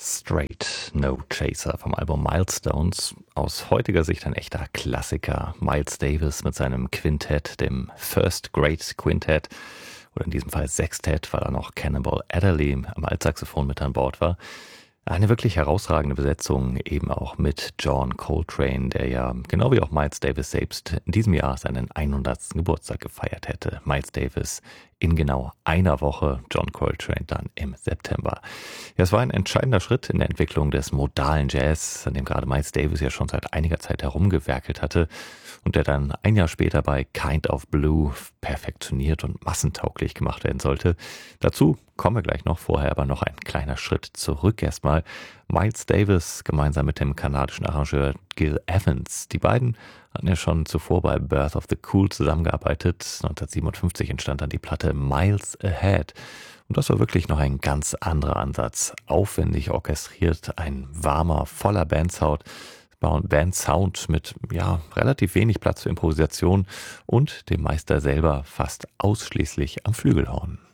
Straight No Chaser vom Album Milestones. Aus heutiger Sicht ein echter Klassiker. Miles Davis mit seinem Quintett, dem First Great Quintet, oder in diesem Fall Sextett, weil da noch Cannonball Adderley am Altsaxophon mit an Bord war. Eine wirklich herausragende Besetzung, eben auch mit John Coltrane, der ja, genau wie auch Miles Davis selbst, in diesem Jahr seinen 100. Geburtstag gefeiert hätte. Miles Davis in genau einer Woche, John Coltrane dann im September. Ja, es war ein entscheidender Schritt in der Entwicklung des modalen Jazz, an dem gerade Miles Davis ja schon seit einiger Zeit herumgewerkelt hatte und der dann ein Jahr später bei Kind of Blue perfektioniert und massentauglich gemacht werden sollte. Dazu kommen wir gleich noch, vorher aber noch ein kleiner Schritt zurück erstmal. Miles Davis gemeinsam mit dem kanadischen Arrangeur Gil Evans. Die beiden hatten ja schon zuvor bei Birth of the Cool zusammengearbeitet. 1957 entstand dann die Platte Miles Ahead. Und das war wirklich noch ein ganz anderer Ansatz. Aufwendig orchestriert, ein warmer, voller Bandsound mit relativ wenig Platz für Improvisation und dem Meister selber fast ausschließlich am Flügelhorn.